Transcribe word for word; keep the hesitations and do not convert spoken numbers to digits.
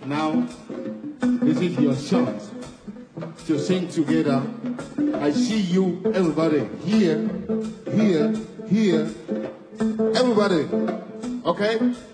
Now, this is your chance to sing together. I see you, everybody, here, here, here. Everybody, okay?